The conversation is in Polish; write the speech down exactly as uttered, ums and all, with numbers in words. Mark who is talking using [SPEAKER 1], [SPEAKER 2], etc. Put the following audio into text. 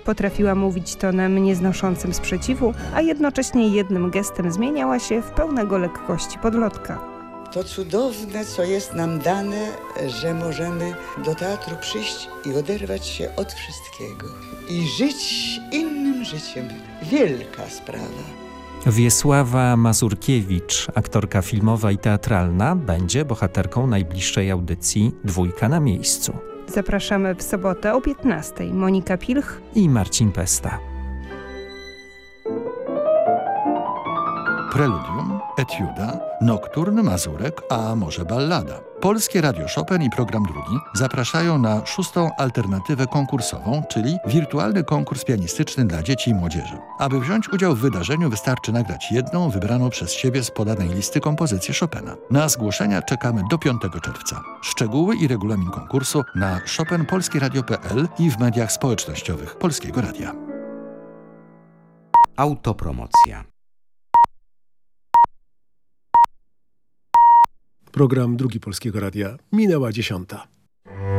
[SPEAKER 1] Potrafiła mówić tonem nieznoszącym sprzeciwu, a jednocześnie jednym gestem zmieniała się w pełnego lekkości podlotka.
[SPEAKER 2] To cudowne, co jest nam dane, że możemy do teatru przyjść i oderwać się od wszystkiego. I żyć innym życiem. Wielka sprawa.
[SPEAKER 3] Wiesława Mazurkiewicz, aktorka filmowa i teatralna, będzie bohaterką najbliższej audycji Dwójka na miejscu.
[SPEAKER 1] Zapraszamy w sobotę o piętnastej. Monika Pilch
[SPEAKER 3] i Marcin Pesta.
[SPEAKER 4] Preludium, etiuda, nokturn, mazurek, a może ballada. Polskie Radio Chopin i program drugi zapraszają na szóstą alternatywę konkursową, czyli wirtualny konkurs pianistyczny dla dzieci i młodzieży. Aby wziąć udział w wydarzeniu, wystarczy nagrać jedną wybraną przez siebie z podanej listy kompozycję Chopina. Na zgłoszenia czekamy do piątego czerwca. Szczegóły i regulamin konkursu na chopin polskie radio kropka p l i w mediach społecznościowych Polskiego Radia.
[SPEAKER 5] Autopromocja.
[SPEAKER 6] Program Drugi Polskiego Radia. Minęła dziesiąta.